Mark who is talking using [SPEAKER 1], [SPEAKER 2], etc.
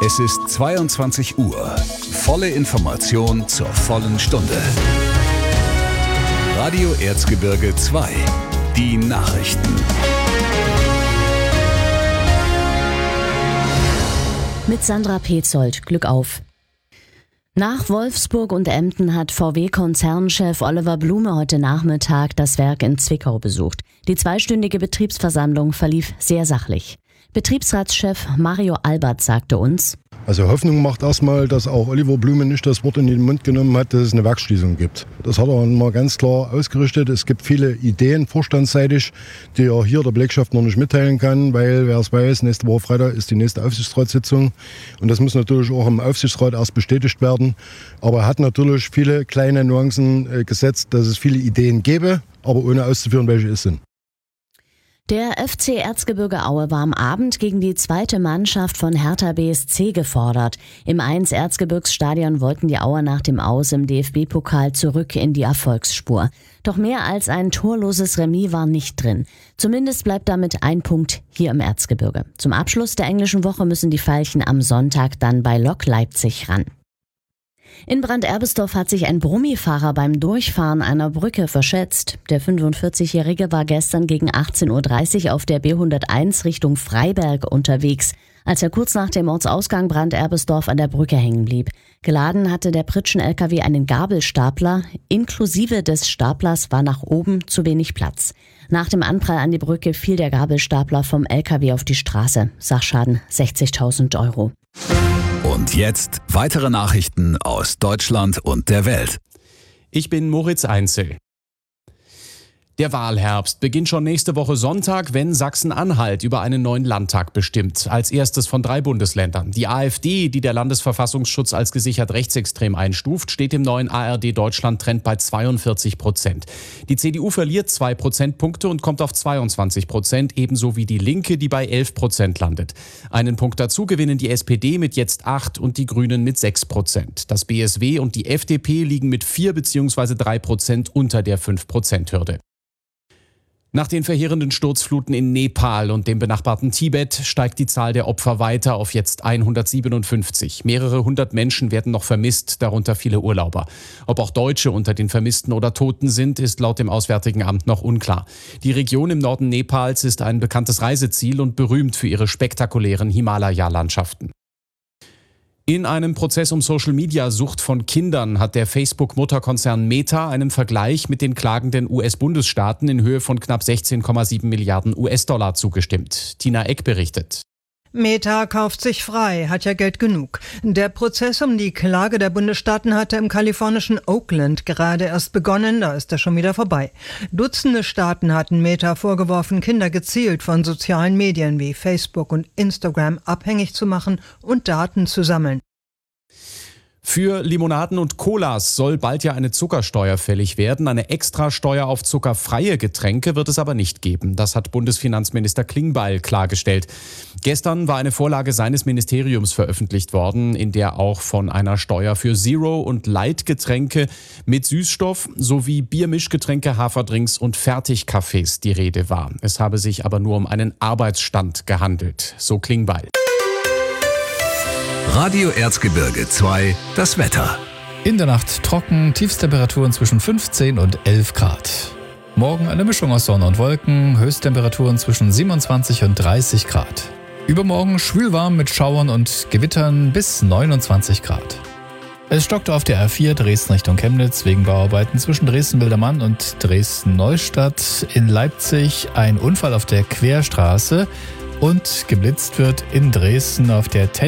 [SPEAKER 1] Es ist 22 Uhr. Volle Information zur vollen Stunde. Radio Erzgebirge 2. Die Nachrichten.
[SPEAKER 2] Mit Sandra Petzold. Glück auf. Nach Wolfsburg und Emden hat VW-Konzernchef Oliver Blume heute Nachmittag das Werk in Zwickau besucht. Die zweistündige Betriebsversammlung verlief sehr sachlich. Betriebsratschef Mario Albert sagte uns:
[SPEAKER 3] Also Hoffnung macht erstmal, dass auch Oliver Blume nicht das Wort in den Mund genommen hat, dass es eine Werksschließung gibt. Das hat er mal ganz klar ausgerichtet. Es gibt viele Ideen vorstandsseitig, die er hier der Belegschaft noch nicht mitteilen kann, weil, wer es weiß, nächste Woche Freitag ist die nächste Aufsichtsratssitzung. Und das muss natürlich auch im Aufsichtsrat erst bestätigt werden. Aber er hat natürlich viele kleine Nuancen gesetzt, dass es viele Ideen gäbe, aber ohne auszuführen, welche es sind.
[SPEAKER 2] Der FC Erzgebirge Aue war am Abend gegen die zweite Mannschaft von Hertha BSC gefordert. Im 1 Erzgebirgsstadion wollten die Auer nach dem Aus im DFB-Pokal zurück in die Erfolgsspur. Doch mehr als ein torloses Remis war nicht drin. Zumindest bleibt damit ein Punkt hier im Erzgebirge. Zum Abschluss der englischen Woche müssen die Veilchen am Sonntag dann bei Lok Leipzig ran. In Brand-Erbesdorf hat sich ein Brummifahrer beim Durchfahren einer Brücke verschätzt. Der 45-Jährige war gestern gegen 18.30 Uhr auf der B101 Richtung Freiberg unterwegs, als er kurz nach dem Ortsausgang Brand-Erbesdorf an der Brücke hängen blieb. Geladen hatte der Pritschen-LKW einen Gabelstapler. Inklusive des Staplers war nach oben zu wenig Platz. Nach dem Anprall an die Brücke fiel der Gabelstapler vom LKW auf die Straße. Sachschaden 60.000 Euro.
[SPEAKER 1] Und jetzt weitere Nachrichten aus Deutschland und der Welt.
[SPEAKER 4] Ich bin Moritz Einzel. Der Wahlherbst beginnt schon nächste Woche Sonntag, wenn Sachsen-Anhalt über einen neuen Landtag bestimmt. Als erstes von 3 Bundesländern. Die AfD, die der Landesverfassungsschutz als gesichert rechtsextrem einstuft, steht im neuen ARD-Deutschland-Trend bei 42%. Die CDU verliert 2 Prozentpunkte und kommt auf 22%, ebenso wie die Linke, die bei 11% landet. Einen Punkt dazu gewinnen die SPD mit jetzt 8% und die Grünen mit 6%. Das BSW und die FDP liegen mit 4 bzw. 3% unter der 5%-Hürde. Nach den verheerenden Sturzfluten in Nepal und dem benachbarten Tibet steigt die Zahl der Opfer weiter auf jetzt 157. Mehrere hundert Menschen werden noch vermisst, darunter viele Urlauber. Ob auch Deutsche unter den Vermissten oder Toten sind, ist laut dem Auswärtigen Amt noch unklar. Die Region im Norden Nepals ist ein bekanntes Reiseziel und berühmt für ihre spektakulären Himalaya-Landschaften. In einem Prozess um Social-Media-Sucht von Kindern hat der Facebook-Mutterkonzern Meta einen Vergleich mit den klagenden US-Bundesstaaten in Höhe von knapp 16,7 Milliarden US-Dollar zugestimmt. Tina Eck berichtet.
[SPEAKER 5] Meta kauft sich frei, hat ja Geld genug. Der Prozess um die Klage der Bundesstaaten hatte im kalifornischen Oakland gerade erst begonnen, da ist er schon wieder vorbei. Dutzende Staaten hatten Meta vorgeworfen, Kinder gezielt von sozialen Medien wie Facebook und Instagram abhängig zu machen und Daten zu sammeln.
[SPEAKER 4] Für Limonaden und Colas soll bald ja eine Zuckersteuer fällig werden. Eine Extrasteuer auf zuckerfreie Getränke wird es aber nicht geben. Das hat Bundesfinanzminister Klingbeil klargestellt. Gestern war eine Vorlage seines Ministeriums veröffentlicht worden, in der auch von einer Steuer für Zero- und Light-Getränke mit Süßstoff sowie Biermischgetränke, Haferdrinks und Fertigkaffees die Rede war. Es habe sich aber nur um einen Arbeitsstand gehandelt, so Klingbeil.
[SPEAKER 1] Radio Erzgebirge 2, das Wetter.
[SPEAKER 6] In der Nacht trocken, Tiefstemperaturen zwischen 15 und 11 Grad. Morgen eine Mischung aus Sonne und Wolken, Höchsttemperaturen zwischen 27 und 30 Grad. Übermorgen schwülwarm mit Schauern und Gewittern bis 29 Grad. Es stockte auf der A4 Dresden Richtung Chemnitz wegen Bauarbeiten zwischen Dresden-Wildermann und Dresden-Neustadt. In Leipzig ein Unfall auf der Querstraße und geblitzt wird in Dresden auf der